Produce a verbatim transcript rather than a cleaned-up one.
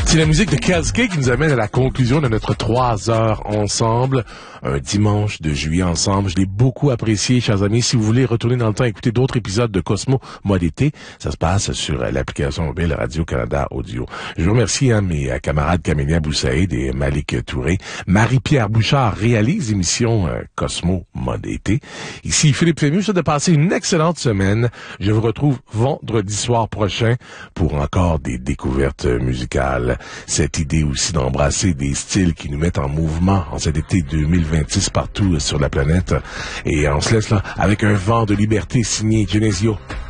C'est la musique de Kelsey qui nous amène à la conclusion de notre trois heures ensemble. Un dimanche de juillet ensemble. Je l'ai beaucoup apprécié, chers amis. Si vous voulez retourner dans le temps et écouter d'autres épisodes de Cosmo mode été, ça se passe sur l'application mobile Radio-Canada Audio. Je vous remercie, hein, mes camarades Camélia Boussaïd et Malik Touré. Marie-Pierre Bouchard réalise l'émission euh, Cosmo mode été. Ici, Philippe Fému, je vous souhaite de passer une excellente semaine. Je vous retrouve vendredi soir prochain pour encore des découvertes musicales. Cette idée aussi d'embrasser des styles qui nous mettent en mouvement en cet été deux mille vingt-six partout sur la planète. Et on se laisse là avec un vent de liberté signé Genesio.